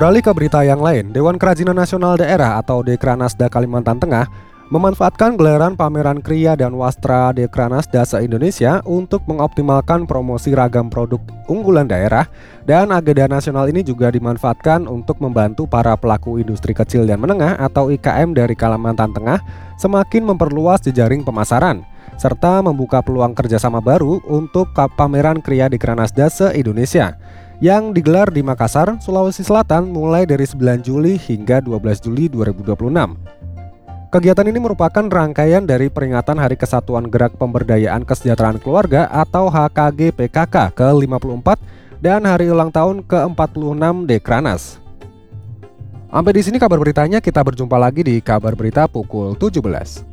Beralih ke berita yang lain, Dewan Kerajinan Nasional Daerah atau Dekranasda Kalimantan Tengah memanfaatkan gelaran pameran Kriya dan Wastra Dekranasda se-Indonesia untuk mengoptimalkan promosi ragam produk unggulan daerah, dan agenda nasional ini juga dimanfaatkan untuk membantu para pelaku industri kecil dan menengah atau IKM dari Kalimantan Tengah semakin memperluas jejaring pemasaran, serta membuka peluang kerjasama baru untuk pameran Kriya Dekranasda se-Indonesia yang digelar di Makassar, Sulawesi Selatan mulai dari 9 Juli hingga 12 Juli 2026. Kegiatan ini merupakan rangkaian dari peringatan Hari Kesatuan Gerak Pemberdayaan Kesejahteraan Keluarga atau HKG PKK ke-54 dan hari ulang tahun ke-46 Dekranas. Sampai di sini kabar beritanya, kita berjumpa lagi di kabar berita pukul 17.